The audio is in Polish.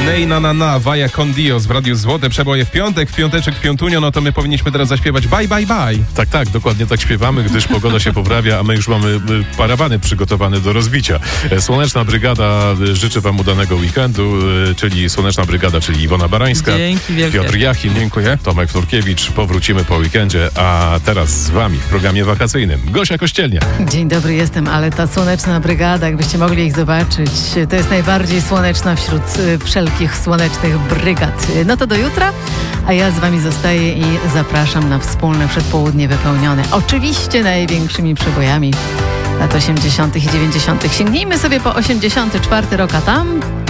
Nej na na na, Vaya con Dios w Radiu Złote Przeboje w piątek, w piąteczek, w piątunio, no to my powinniśmy teraz zaśpiewać bye, bye, bye. Tak, dokładnie tak śpiewamy, gdyż pogoda się poprawia, a my już mamy parawany przygotowane do rozbicia. Słoneczna Brygada życzy wam udanego weekendu, czyli Słoneczna Brygada, czyli Iwona Barańska, Dzięki wielkie. Piotr Jachim, dziękuję. Tomek Florkiewicz. Powrócimy po weekendzie, a teraz z wami w programie wakacyjnym Gosia Kościelniak. Dzień dobry, jestem, ale ta Słoneczna Brygada, jakbyście mogli ich zobaczyć, to jest najbardziej słoneczna wśród wszelkich słonecznych brygad. No to do jutra, a ja z wami zostaję i zapraszam na wspólne przedpołudnie wypełnione oczywiście największymi przebojami lat 80. i 90. Sięgnijmy sobie po 84 rok, a tam